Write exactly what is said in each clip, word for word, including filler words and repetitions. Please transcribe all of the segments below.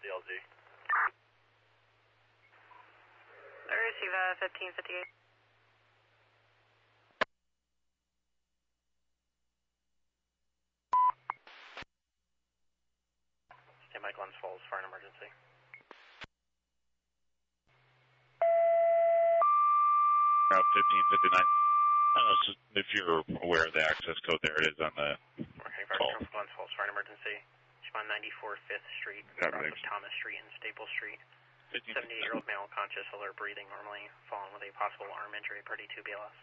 D L Z. I receive uh, fifteen fifty-eight. Stand by Glens Falls for an emergency. Route fifteen fifty-nine. Uh, so if you're aware of the access code, there it is on the Working fire control for Glens Falls for an emergency. On ninety-four fifth Street, across of Thomas Street and Staple Street. seventy-eight-year-old male, conscious, alert, breathing normally, fallen with a possible arm injury per D two B L S.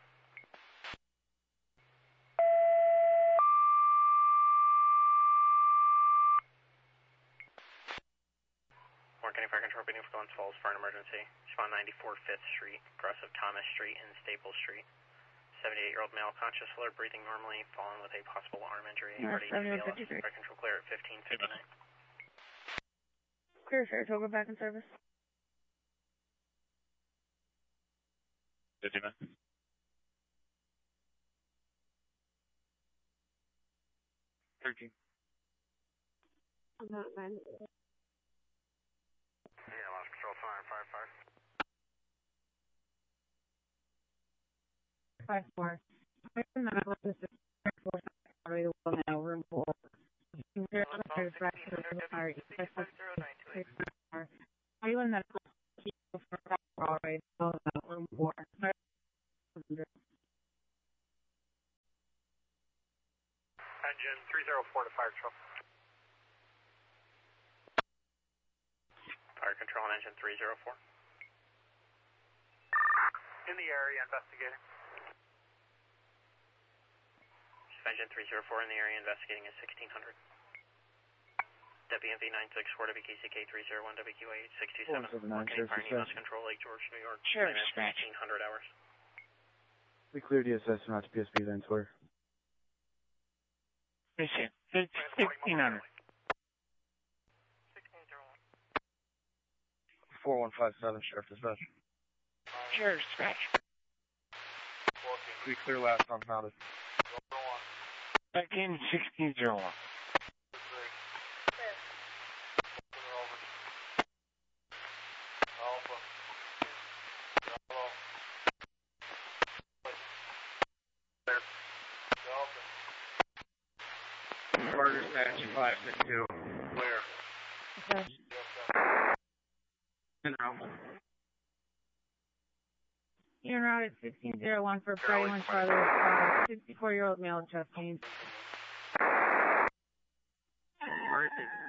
Warren County Fire Control, beating for Glens Falls for an emergency. On ninety-four fifth Street, across of Thomas Street and Staple Street. seventy-eight-year-old male, conscious, alert, breathing normally, fallen with a possible arm injury per D two B L S. Fire Control clear at fifteen fifty-nine. Clear, Saratoga back in service. fifty-nine. thirteen. I'm not nine. Yeah, lost control, fire, fire, fire. Five four. Now room four. Are you in that already? Room four. Engine three zero four to fire control. Fire control on engine three zero four. In the area investigating. Engine three zero four in the area investigating is sixteen hundred. W M V nine six four, W K C K three zero one, W Q A eight six two seven. Okay, fire Nemus Control, Lake George, New York. Sure, scratch. sixteen hundred hours. We cleared D S S and not to P S P Vansware. Appreciate it. sixteen hundred. four one five seven, Sheriff Dispatch. Sure, scratch. We clear last unfounded. Back in sixteen zero one. Carter Dispatch five six two. Where? Okay. In route. You're en route at sixteen zero one for Friday one Charlie, uh, sixty-four-year-old male, chest pain. Where is it?